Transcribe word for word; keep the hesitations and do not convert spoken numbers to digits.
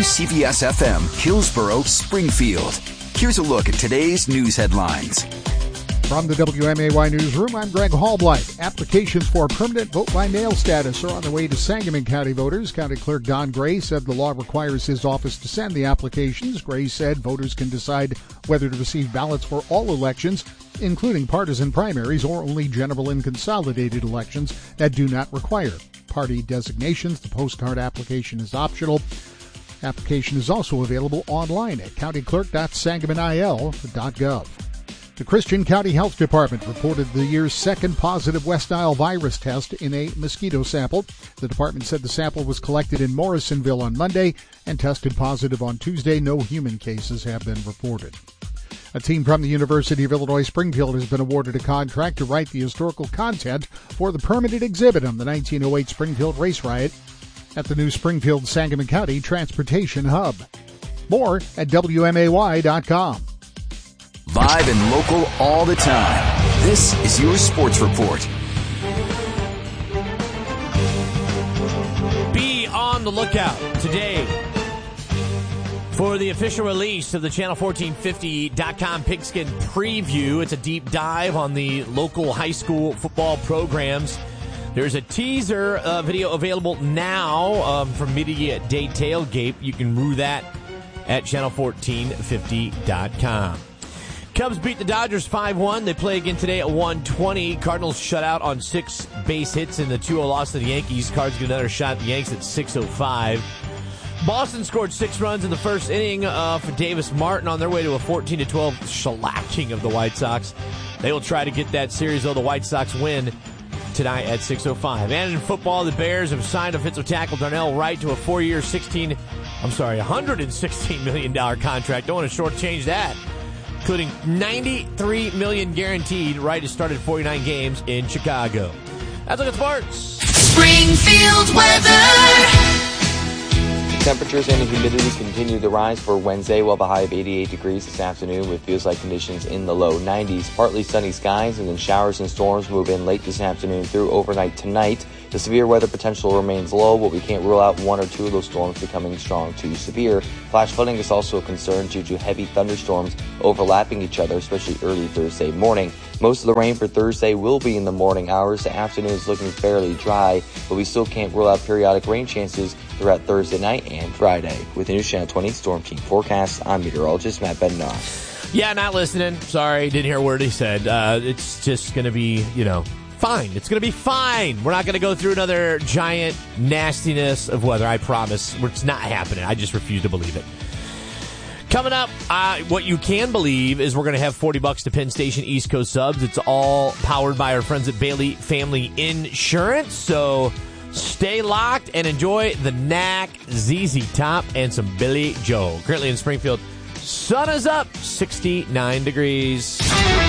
C B S F M, Hillsborough, Springfield. Here's a look at today's news headlines. From the W M A Y Newsroom, I'm Greg Hallblight. Applications for permanent vote-by-mail status are on the way to Sangamon County voters. County Clerk Don Gray said the law requires his office to send the applications. Gray said voters can decide whether to receive ballots for all elections, including partisan primaries, or only general and consolidated elections that do not require party designations. The postcard application is optional. Application is also available online at county clerk dot sangamon I L dot gov. The Christian County Health Department reported the year's second positive West Nile virus test in a mosquito sample. The department said the sample was collected in Morrisonville on Monday and tested positive on Tuesday. No human cases have been reported. A team from the University of Illinois Springfield has been awarded a contract to write the historical content for the permanent exhibit on the nineteen oh eight Springfield Race Riot at the new Springfield Sangamon County Transportation Hub. More at W M A Y dot com. Live and local all the time. This is your Sports Report. Be on the lookout today for the official release of the Channel fourteen fifty dot com Pigskin Preview. It's a deep dive on the local high school football programs. There's a teaser uh, video available now um, from Media Day Tailgate. You can rue that at channel fourteen fifty dot com. Cubs beat the Dodgers five one. They play again today at one twenty. Cardinals shut out on six base hits in the two oh loss to the Yankees. Cards get another shot at the Yanks at six oh five. Boston scored six runs in the first inning uh, for Davis Martin on their way to a fourteen to twelve shellacking of the White Sox. They will try to get that series, though the White Sox win tonight at six oh five. And in football, the Bears have signed offensive tackle Darnell Wright to a four-year, sixteen, I'm sorry, one hundred sixteen million dollars contract. Don't want to shortchange that. Including ninety-three million dollars guaranteed. Wright has started forty-nine games in Chicago. That's look at sports. Springfield weather. Temperatures and humidity continue to rise for Wednesday, while the high of eighty-eight degrees this afternoon with feels like conditions in the low nineties. Partly sunny skies and then showers and storms move in late this afternoon through overnight tonight. The severe weather potential remains low, but we can't rule out one or two of those storms becoming strong to severe. Flash flooding is also a concern due to heavy thunderstorms overlapping each other, especially early Thursday morning. Most of the rain for Thursday will be in the morning hours. The afternoon is looking fairly dry, but we still can't rule out periodic rain chances throughout Thursday night and Friday. With the News Channel twenty Storm Team Forecast, I'm meteorologist Matt Bednoff. Yeah, not listening. Sorry, didn't hear a word he said. Uh, it's just going to be, you know, fine. It's going to be fine. We're not going to go through another giant nastiness of weather, I promise. It's not happening. I just refuse to believe it. Coming up, uh, what you can believe is we're going to have forty bucks to Penn Station East Coast Subs. It's all powered by our friends at Bailey Family Insurance. So stay locked and enjoy the Knack, Z Z Top, and some Billy Joel. Currently in Springfield, sun is up, sixty-nine degrees.